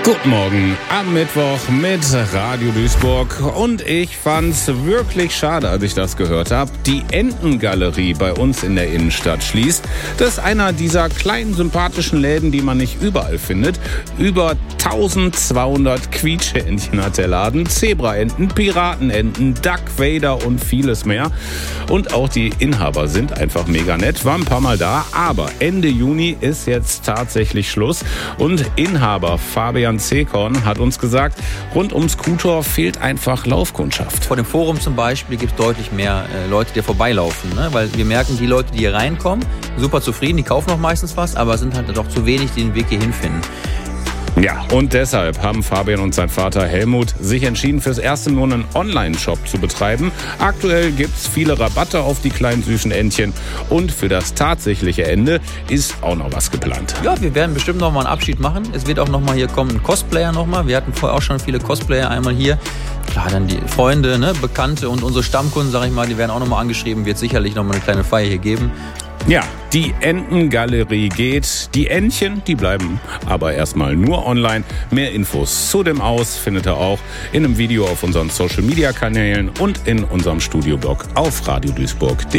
Guten Morgen am Mittwoch mit Radio Duisburg und ich fand's wirklich schade, als ich das gehört habe. Die Entengalerie bei uns in der Innenstadt schließt. Das ist einer dieser kleinen sympathischen Läden, die man nicht überall findet. Über 1200 Quietscheentchen hat der Laden, Zebraenten, Piratenenten, Duck Vader und vieles mehr. Und auch die Inhaber sind einfach mega nett, war ein paar Mal da, aber Ende Juni ist jetzt tatsächlich Schluss und Inhaber Fabian Seekorn hat uns gesagt, rund ums Kuhtor fehlt einfach Laufkundschaft. Vor dem Forum zum Beispiel gibt es deutlich mehr Leute, die vorbeilaufen, ne? Weil wir merken, die Leute, die hier reinkommen, super zufrieden, die kaufen auch meistens was, aber sind halt doch zu wenig, die den Weg hier hinfinden. Ja, und deshalb haben Fabian und sein Vater Helmut sich entschieden, fürs Erste nur einen Online-Shop zu betreiben. Aktuell gibt's viele Rabatte auf die kleinen süßen Entchen und für das tatsächliche Ende ist auch noch was geplant. Ja, wir werden bestimmt noch mal einen Abschied machen. Es wird auch noch mal hier kommen ein Cosplayer noch mal. Wir hatten vorher auch schon viele Cosplayer einmal hier. Klar, dann die Freunde, ne, Bekannte und unsere Stammkunden, sag ich mal, die werden auch noch mal angeschrieben. Wird sicherlich noch mal eine kleine Feier hier geben. Ja, die Entengalerie geht. Die Entchen, die bleiben aber erstmal nur online. Mehr Infos zu dem Aus findet ihr auch in einem Video auf unseren Social-Media-Kanälen und in unserem Studioblog auf radioduisburg.de.